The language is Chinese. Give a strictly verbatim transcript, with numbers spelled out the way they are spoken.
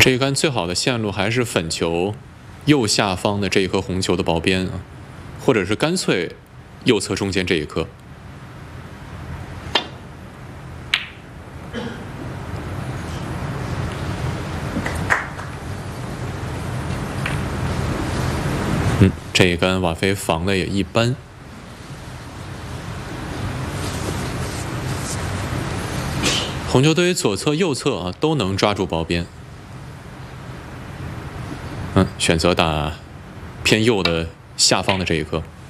这一杆最好的线路还是粉球右下方的这一颗红球的薄边啊，或者是干脆右侧中间这一颗。嗯，这一杆瓦菲防的也一般。红球队左侧、右侧啊都能抓住薄边。嗯，选择打偏右的下方的这一颗。